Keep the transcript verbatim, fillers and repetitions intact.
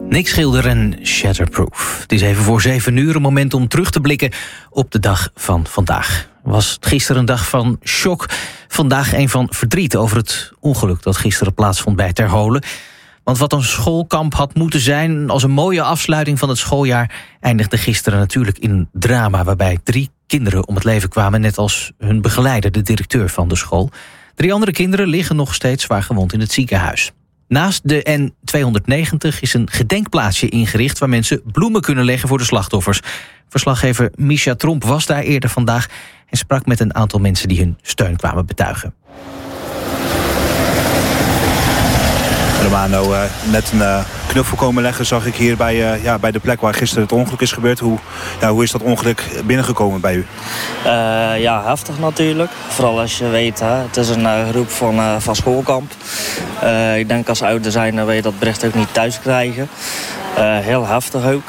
Nick Schilder en Shatterproof. Het is even voor zeven uur een moment om terug te blikken op de dag van vandaag. Was het gisteren een dag van shock, vandaag een van verdriet over het ongeluk dat gisteren plaatsvond bij Ter Holen. Want wat een schoolkamp had moeten zijn als een mooie afsluiting van het schooljaar, eindigde gisteren natuurlijk in een drama waarbij drie kinderen om het leven kwamen, net als hun begeleider, de directeur van de school. Drie andere kinderen liggen nog steeds zwaar gewond in het ziekenhuis. Naast de N tweehonderdnegentig is een gedenkplaatsje ingericht waar mensen bloemen kunnen leggen voor de slachtoffers. Verslaggever Misha Tromp was daar eerder vandaag en sprak met een aantal mensen die hun steun kwamen betuigen. Romano, uh, net een uh, knuffel komen leggen zag ik hier bij, uh, ja, bij de plek waar gisteren het ongeluk is gebeurd. Hoe, ja, hoe is dat ongeluk binnengekomen bij u? Uh, ja, heftig natuurlijk. Vooral als je weet, hè, het is een uh, groep van, uh, van schoolkamp. Uh, ik denk als ouder zijn, dan wil je dat bericht ook niet thuis krijgen. Uh, heel heftig ook.